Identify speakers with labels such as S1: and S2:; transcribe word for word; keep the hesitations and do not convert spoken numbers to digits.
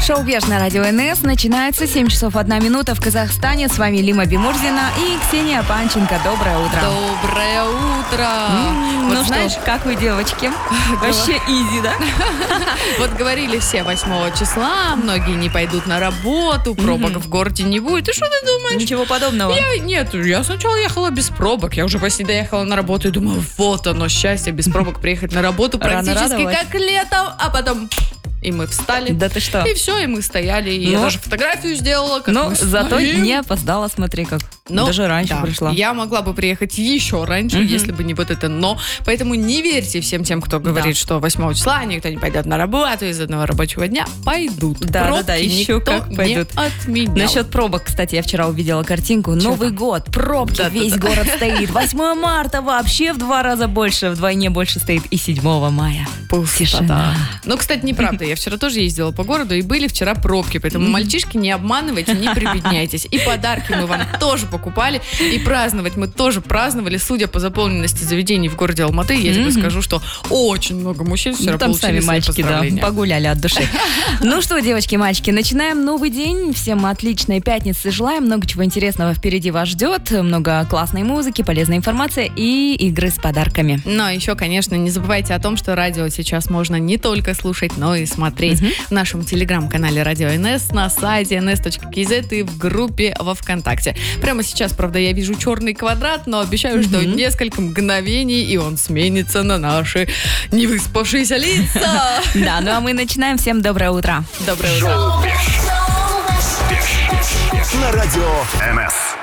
S1: Шоу «Беж» на радио эн эс начинается. семь часов одна минута в Казахстане. С вами Лима Бимурзина и Ксения Панченко. Доброе утро.
S2: Доброе утро.
S1: М-м,
S2: вот
S1: ну
S2: знаешь,
S1: что, как вы, девочки? Вообще изи, да?
S2: вот говорили все восьмого числа, многие не пойдут на работу, пробок в городе не будет. И что ты думаешь?
S1: Ничего подобного.
S2: Я, нет, я сначала ехала без пробок. Я уже почти доехала на работу и думаю, вот оно, счастье, без пробок приехать на работу
S1: Рано
S2: практически
S1: радовалась.
S2: как летом, а потом... И мы встали.
S1: Да ты что?
S2: И все, и мы стояли. И я
S1: Ну.
S2: даже фотографию сделала. Как
S1: Ну,
S2: мы
S1: зато
S2: стоим.
S1: не опоздала, смотри как.
S2: Но,
S1: Даже раньше
S2: да,
S1: пришла.
S2: Я могла бы приехать еще раньше,
S1: Мгм.
S2: если бы не вот это но. Поэтому не верьте всем тем, кто говорит,
S1: Да.
S2: что восьмого числа никто не пойдет на работу из одного рабочего дня. Пойдут.
S1: Да,
S2: Пробки
S1: да, да, еще
S2: никто
S1: как пойдут.
S2: не отменял.
S1: Насчет пробок, кстати, я вчера увидела картинку. Новый год, пробки,
S2: Да, да,
S1: весь
S2: да.
S1: город стоит. восьмое марта вообще в два раза больше, вдвойне больше стоит. И седьмого мая. Тишина.
S2: Ну, кстати, неправда. Я вчера тоже ездила по городу, и были вчера пробки. Поэтому, мальчишки, не обманывайте, не прибедняйтесь. И подарки мы вам тоже покупали. И праздновать мы тоже праздновали. Судя по заполненности заведений в городе Алматы, я тебе
S1: Мгм.
S2: скажу, что очень много мужчин вчера
S1: Ну, там
S2: получили
S1: сами
S2: свои
S1: мальчики, да,
S2: поздравления.
S1: погуляли от души. Ну что, девочки, мальчики, начинаем новый день. Всем отличной пятницы желаем. Много чего интересного впереди вас ждет. Много классной музыки, полезной информации и игры с подарками.
S2: Но еще, конечно, не забывайте о том, что радио сейчас можно не только слушать, но и смотреть. В нашем телеграм-канале Радио эн эс, на сайте эн эс точка кей зет и в группе во ВКонтакте. Прямо сейчас, правда, я вижу черный квадрат, но обещаю, что несколько мгновений, и он сменится на наши невыспавшиеся лица.
S1: Да, ну а мы начинаем. Всем доброе утро.
S2: Доброе утро.
S3: Шоу «Беж» на радио эн эс.